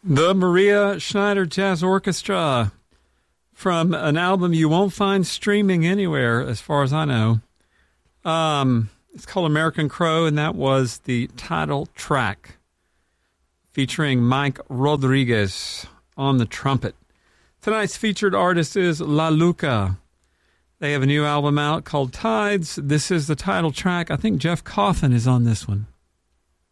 The Maria Schneider Jazz Orchestra from an album you won't find streaming anywhere, as far as I know. It's called American Crow, and that was the title track, featuring Mike Rodriguez on the trumpet. Tonight's featured artist is La Luca. They have a new album out called Tides. This is the title track. I think Jeff Coffin is on this one.